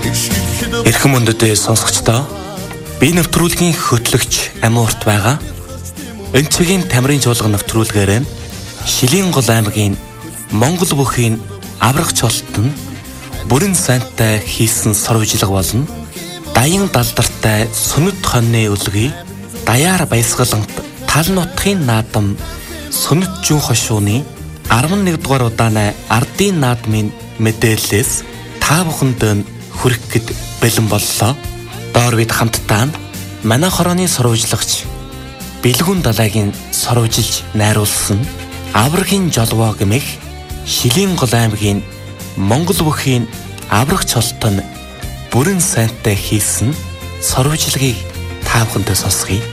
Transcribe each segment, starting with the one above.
Эрхэм өндөдөө сонсогчдоо би нэвтрүүлгийн хөтлөгч Амуурт байгаа. Өнцөгийн тамирын чуулган нэвтрүүлгээр Шилийн гол аймгийн Монгол бүхийн аврагч олтон бүрэн сайнтай хийсэн сурвалжлага болно. Даян далдартай сүнэт хоньны үлгий, даяар баясгалант тал нутгийн наадам сүнэт жин хошууны 11 дугаар удааны ардын наадмын мэдээллээс та бүхэнд хүрэх гээд бэлэн боллоо. Доор бид хамтдаа манай хорооны сурвалжлагч Бэлгүн далайгийн сурвалжилж найруулсан аврагийн жолвоо гэмэх Шилийн гол аймгийн Монгол бүхийн аврагч олтон бүрэн сайнтай хийсэн сурвалжлагыг та бүхэндээ сонсгоё.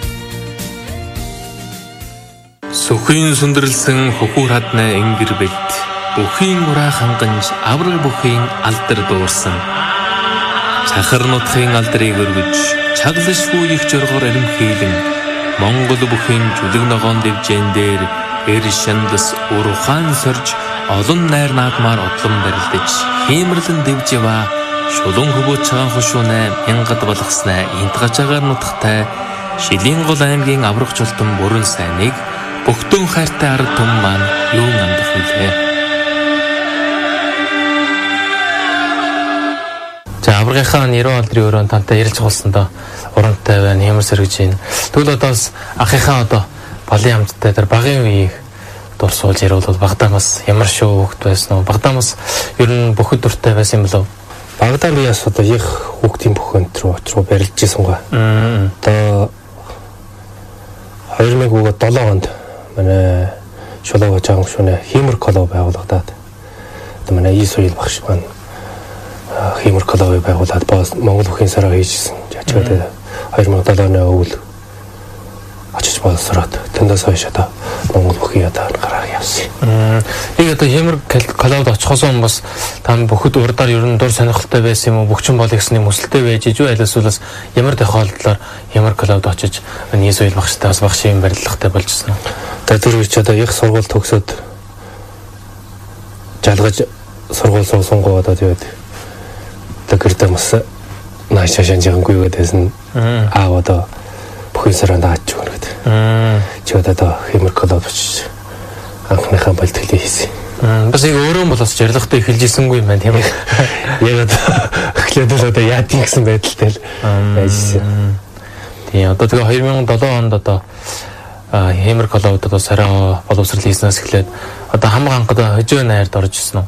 Сүхийн сүндэрлсэн хөхүүр хадны энгэр бэлт бүхийн ураа ханганж авраг бүхийн алдар дуурсан. Чахар нутгийн алдрыг өргөж чаглашгүй их жоргоор аримхийлэн Монгол бүхийн жүлэг ногоон дэвжэн дээр эр шандас урухаан сорж олон найр наадмаар одлон барилдаж хиймэрлэн дэвж ява шулуун хөвөөд цагаан хошуунай мянгад болгоснаа интгачаагаар нутгтай Шилийн гол аймгийн аврагч олтон бүрэн сайныг Бөхтөн хайртай ард түмэн маань юун амдах вүлээ. За аврагынхаа нэрөө алдрын өрөөнд тантай ярилцах болсондоо урамтай байна, хэмэр сэргэж байна. Тэгвэл одоо бас ахынхаа одоо балын хамттай тэр багын үеийг дурсуулж яриулбал багтаа бас ямар шүү хөвгт байсан уу? Багтаа бас ер нь бүхэд дуртай байсан юм болов? Багтаа би бас одоо их хүүхдийн бүхэнд рүү барилж ирсэн гоо. Одоо 2007 онд манай шулууга жаам шүнэ хиймэр клуб байгуулагдаад одоо манай Исоил багш маань хиймэр клубыг байгуулад бас Монгол бүхийн сараа хийжсэн. Жачгаад 2007 оны өвөл очиж болсороод тэндээс хойш одоо Монгол бүхийн одоо гараа явсан. Нэг одоо хиймэр клубд очихоос өмнө бас там бүхэд урдаар ер нь дур сонирхолтой байсан юм уу? Бөхчөн бол гэсэн юм өсөлттэй байж ижүү айлсуулаас ямар тохиолдлоор хиймэр клубд очиж Исоил багштай бас багшийн барилгатай болжсэн. Тэр үеч одоо их сургууль төгсөөд жалгаж сургууль сонгоо одоо тэгээд тэгэрдээ бас наашаа шанжигангүй гэдээсэн аа одоо бүхэн сараа дааж өгнө гэдэг. Чи одоо хиймэр клуб очиж анхныхаа бэлтгэлийг хийсэн. Бас яг өөрөө бол бас жаргалтай эхэлж ирсэнгүй юм байна тийм үү? Яг одоо эхлээд л одоо яадын гэсэн байдалтай л ажилласан. Тийм одоо тэгээ 2007 онд одоо хиймэр клубд одоо сараа боловсрал хийснээс эхлээд одоо хамаг анхад хожоо найрд орж ирсэн үү?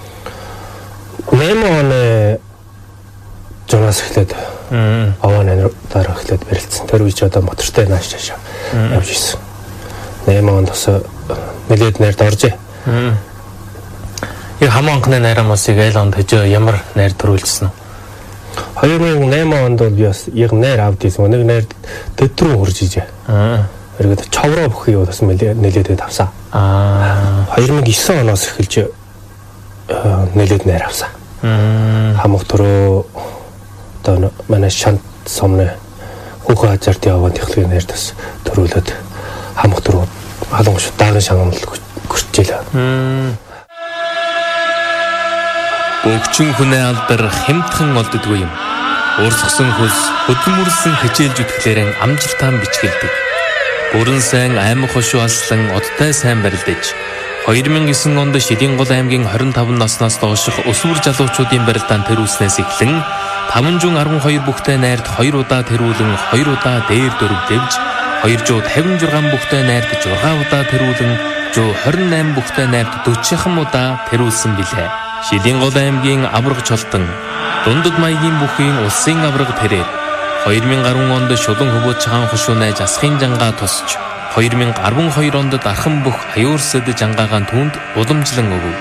8 оны жуунаас эхлээд аваа найраар эхлээд барилцсан. Тэр үеч одоо мотортой нааш цаашаа явж ирсэн. 8 онд бас нэлээд найрд оржээ. Яг хамаг анхны найраа мос яг айл онд хожоо ямар найр төрүүлсэн үү? 2008 онд бол би бас яг найр авд ийсэн. Нэг найр төдрөө хурж ижээ. Эргээд чавраа бүхий бас нэлээд авсан. 2009 оноос эхэлж нэлээд найр авсан. Хамаг төрөө одоо манай шант сомны хүүхэн хажаарт яваад техникийн найр тас төрүүлээд хамаг төрөө халуун шүү даган шагнал гөрчээлээ. Бөгчөн хүнээ алдар хямдхан олддгүй юм. Уурсгсан хөлс хөдөлмөрлсөн хичээлж үтгэлээрэн амжилтаа бичгэлдэг. Бүрэн сайн аймаг хошуу аслан одтой сайн барилдаж 2009 онд Шилийн гол аймгийн 25 наснаас дооших өсвөр залуучуудын барилдаанд тэрүүлснээс эхлэн 512 бүхтэй найрд 2 удаа тэрүүлэн 2 удаа дээр дөрөв дэвж 256 бүхтэй найрд 6 удаа тэрүүлэн 128 бүхтэй найрд 40 удаа тэрүүлсэн билээ. Шилийн гол аймгийн аврагч олтон дундад маягийн бүхийн улсын авраг тэрээр 2010 онд шулуун хөвөөд цагаан хошуунай засхын жангаа тусч 2012 онд дархан бүх аюурсад жангаагаан түнд уламжлан өгөв.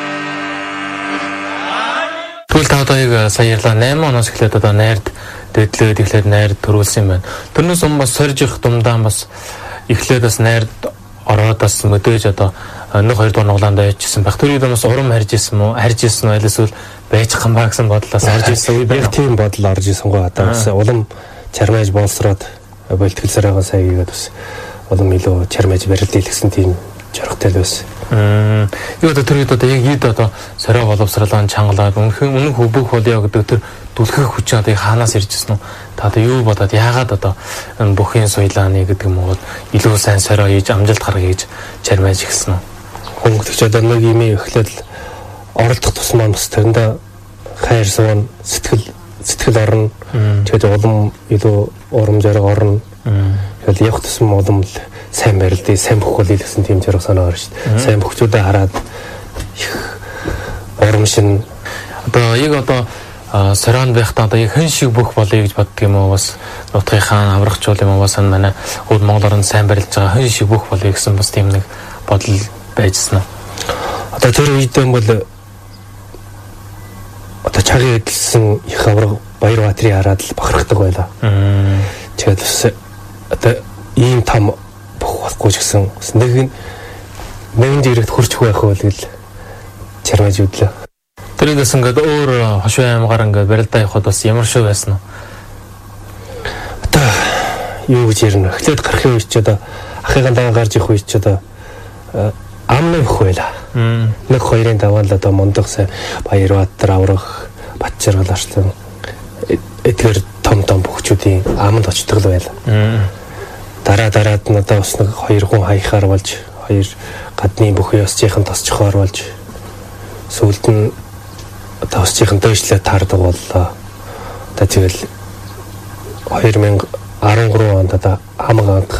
Тэгвэл та одоо яг сая ярьлаа 8 оноос эхлээд одоо найрд дэвдлээд эхлээд найрд төрүүлсэн юм байна. Тэрнээс өмнө бас сорж их думдаан бас эхлээд бас найрд ороод бас мэдээж одоо нэг хоёр дугаар нуглаанд явчихсан байх. Тэр үед бас урам харж исэн мó айлсвал байж хамбаа гэсэн бодлоос орж исэн үе байна. Тийм бодол орж исэн гоо одоо бас улам чармайж болсроод бэлтгэл сараагаа сайн хийгээд бас улам илүү чармайж барилдал гэсэн тийм жаргатай л байсан. Юу одоо тэр үед одоо яг ид одоо сороо боловсралан чангалаад үнэн хөбөх болё гэдэг тэр түлхэх хүч одоо хаанаас ирж ирсэн үү? Та одоо юу бодоод яагаад одоо бүхний соёлааны гэдэг юм уу илүү сайн сорио хийж амжилт гаргая гэж чармайж ирсэн үү? Хөнгөлөгч одоо нэг юм эхлээл оролдох тусмаа бас тэрэндээ хайр суун сэтгэл орно. Тэгээд улам илүү урамжаар орно. Тэгээд явах тусам улам сайн барилдээ сайн бүхэл гэсэн тийм зэрэг санаа орно шүү дээ. Сайн бүхчүүдэд хараад их урамшин одоо яг одоо сорон байхдаа одоо яг хэн шиг бүх болъё гэж боддог юм уу? Бас нутгийнхаа аврагчул юм уу? Бас манай өвд Монгол орнд сайн барилж байгаа хэн шиг бүх болъё гэсэн бас тийм нэг бодол байжсэн нь. Одоо тэр үед юм бол одоо чагийн эдэлсэн их авраг Баярбаатрийг хараад л бахархдаг байлаа. Тэгээд бас одоо ийм том бүх болохгүй ч гэсэн нэгэн жирэт хурч байх бол гэл чармаж үдлээ. Тэрээс ингээд өөр хошуу аймгаар ингээд барилдаа явахад бас ямар шүү байсан нь? Одоо юу гэж ярина? Эхлээд гарахын үед ч одоо ахыгаа дагаа гарч ирэх үед ч одоо амны их байла. 1-2-ын даваал одоо мондох сайн Баярбаатар аврах Батчаргал арслан эдгээр том бөхчүүдийн аманд очдог л байла. Дараад нь одоо бас нэг 2 хүн хаяхаар болж 2 гадны бүхий ёсчийн тосчхоор болж сүүлд нь одоо өсчийн дээшлээ таардаг боллоо. Одоо тэгэл 2013 онд одоо хамгаалт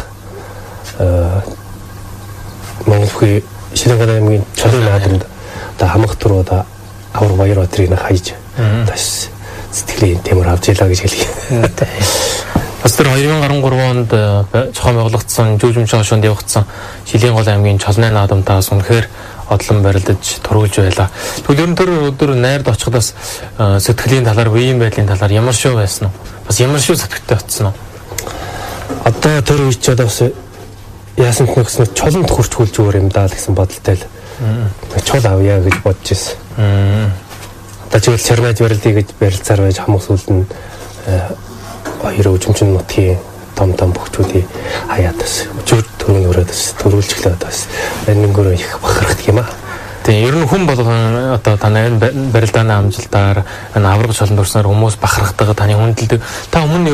Монголын Шилэнгийн аймгийн Чулуун наадамд одоо хамгаалт руу одоо авраг Баярбаатрыг хайж тас сэтгэлийн тэмэр авч ялаа гэж хэлье. Бас тэр 2013 онд зохион байгуулагдсан жүжимчин хошуунд явагдсан Шилэнгийн аймгийн Чулуун наадамтаас үнэхээр одлон барилдаж тургуулж байла. Тэгвэл ер нь тэр өдөр найрд очихдаас сэтгэлийн талаар, биеийн байдлын талаар ямар шүү байсан нь? Бас ямар шүү сэтгэлтэй очсон нь? Одоо тэр үед ч бас яасан ч нэгсэн чулуунд хурцгуулж өөр юм даа л гэсэн бодолтой л. Чул авъя гэж бодож ирсэн. Одоо ч чармайж барилдыг гэж барилцаар байж хамаг сүлд нь 2 өжимчин нутгийн том бөхчүүдийн хаяатас өчигдөр төрөнд өрөөдс төрүүлжлээ бас энэнгөрөө их бахархдаг юм аа. Тэгээ ер нь хүн болгон одоо таны барилдааны амжилтаар авраг шолонд орсноор хүмүүс бахархдаг, таны хүндэлдэг. Та өмнө